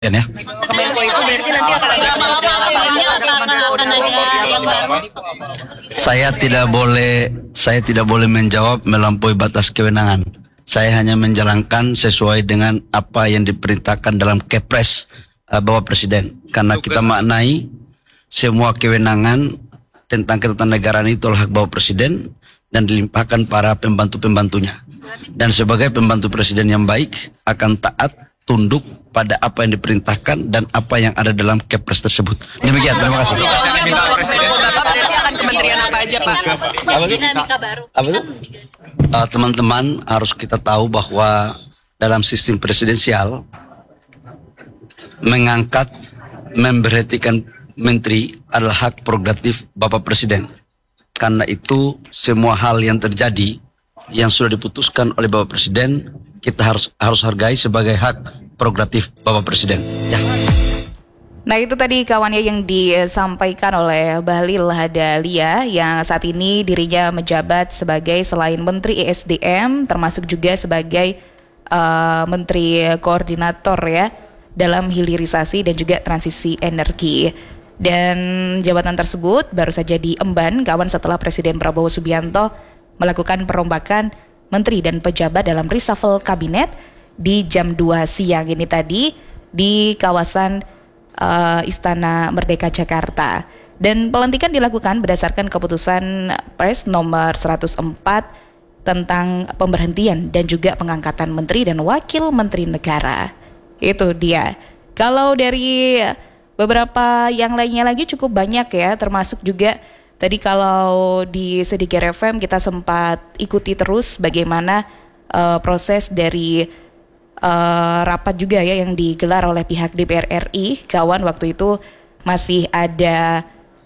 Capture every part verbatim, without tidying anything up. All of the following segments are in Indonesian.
ya. Saya tidak boleh saya tidak boleh menjawab melampaui batas kewenangan. Saya hanya menjalankan sesuai dengan apa yang diperintahkan dalam Kepres uh, Bapak Presiden. Karena kita maknai semua kewenangan tentang ketatanegaraan itu adalah hak Bapak Presiden dan dilimpahkan para pembantu-pembantunya. Dan sebagai pembantu Presiden yang baik akan taat tunduk pada apa yang diperintahkan dan apa yang ada dalam Kepres tersebut. Demikian, terima kasih. Berarti akan kementerian apa aja, Pak? Apa dinamika baru? Apa itu? Uh, teman-teman harus kita tahu bahwa dalam sistem presidensial mengangkat, memberhentikan menteri adalah hak prerogatif Bapak Presiden. Karena itu semua hal yang terjadi yang sudah diputuskan oleh Bapak Presiden kita harus harus hargai sebagai hak prerogatif Bapak Presiden. Ya. Nah, itu tadi kawannya yang disampaikan oleh Bahlil Lahadalia yang saat ini dirinya menjabat sebagai selain Menteri E S D M termasuk juga sebagai uh, Menteri Koordinator ya dalam hilirisasi dan juga transisi energi. Dan jabatan tersebut baru saja diemban kawan setelah Presiden Prabowo Subianto melakukan perombakan menteri dan pejabat dalam reshuffle kabinet di jam dua siang ini tadi di kawasan uh, Istana Merdeka Jakarta. Dan pelantikan dilakukan berdasarkan keputusan Pres nomor seratus empat tentang pemberhentian dan juga pengangkatan menteri dan wakil menteri negara. Itu dia. Kalau dari beberapa yang lainnya lagi cukup banyak ya, termasuk juga tadi kalau di Sedikir F M kita sempat ikuti terus bagaimana uh, proses dari uh, rapat juga ya yang digelar oleh pihak D P R R I. Kawan waktu itu masih ada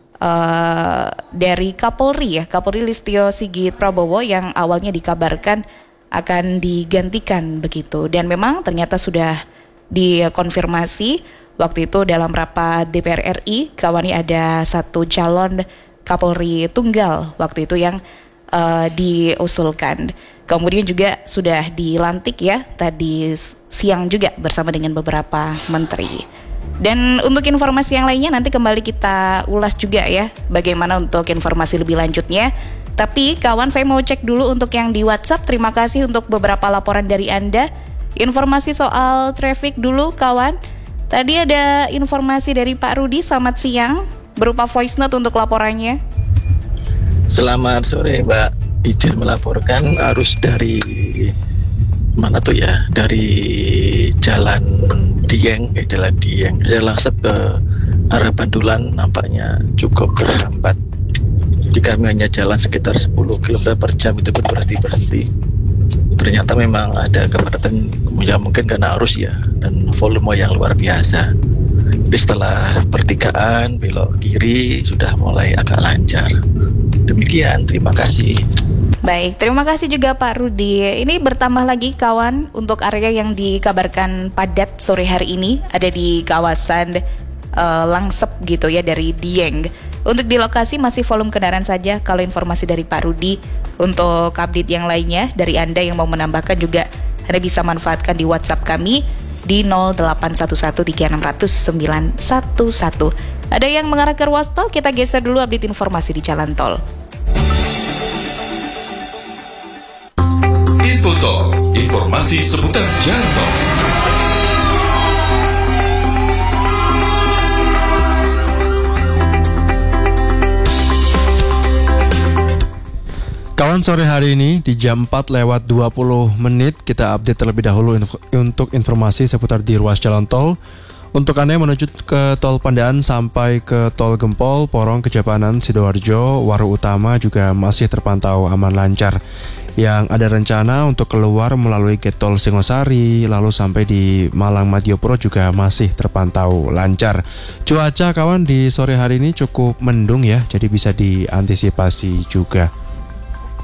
uh, dari Kapolri ya, Kapolri Listio Sigit Prabowo yang awalnya dikabarkan akan digantikan begitu. Dan memang ternyata sudah dikonfirmasi waktu itu dalam rapat D P R R I, kawannya ada satu calon Kapolri tunggal waktu itu yang uh, diusulkan. Kemudian juga sudah dilantik ya tadi siang juga bersama dengan beberapa menteri. Dan untuk informasi yang lainnya nanti kembali kita ulas juga ya bagaimana untuk informasi lebih lanjutnya. Tapi kawan, saya mau cek dulu untuk yang di WhatsApp. Terima kasih untuk beberapa laporan dari Anda. Informasi soal traffic dulu kawan. Tadi ada informasi dari Pak Rudi, selamat siang, berupa voice note untuk laporannya. Selamat sore Mbak, izin melaporkan arus dari mana tuh ya, dari Jalan Dieng, eh, Jalan Dieng, Jalan Langsep ke arah Bandulan nampaknya cukup berhambat. Jadi kami hanya jalan sekitar sepuluh kilometer per jam itu pun berhenti-berhenti. Ternyata memang ada kepadatan ya mungkin karena arus ya dan volume yang luar biasa. Jadi setelah pertigaan belok kiri sudah mulai agak lancar. Demikian, terima kasih. Baik, terima kasih juga Pak Rudi. Ini bertambah lagi kawan untuk area yang dikabarkan padat sore hari ini ada di kawasan uh, Langsep gitu ya dari Dieng. Untuk di lokasi masih volume kendaraan saja. Kalau informasi dari Pak Rudi, untuk update yang lainnya dari Anda yang mau menambahkan juga Anda bisa manfaatkan di WhatsApp kami di nol delapan satu satu tiga enam nol nol sembilan satu satu. Ada yang mengarah ke ruas tol, kita geser dulu update informasi di jalan tol. Info Tol, informasi seputar jalan tol. Kawan, sore hari ini di jam empat lewat dua puluh menit kita update terlebih dahulu info, untuk informasi seputar di ruas jalan tol. Untuk Anda yang menuju ke tol Pandaan sampai ke tol Gempol, Porong, Kejapanan, Sidoarjo, Waru Utama juga masih terpantau aman lancar. Yang ada rencana untuk keluar melalui gate tol Singosari lalu sampai di Malang Madiopuro juga masih terpantau lancar. Cuaca kawan di sore hari ini cukup mendung ya, jadi bisa diantisipasi juga.